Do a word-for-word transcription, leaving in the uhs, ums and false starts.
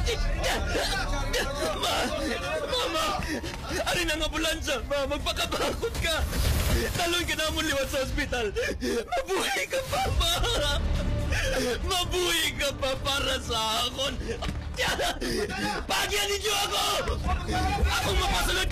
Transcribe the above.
Ma! Mama! Ari na ang ambulansya, ma! Magpakabakot ka! Talon ka na mo liwat sa ospital! Mabuhay ka pa, ma! Mabuhay ka pa para sa akon! Pagyan ninyo ako! Akong mapasunod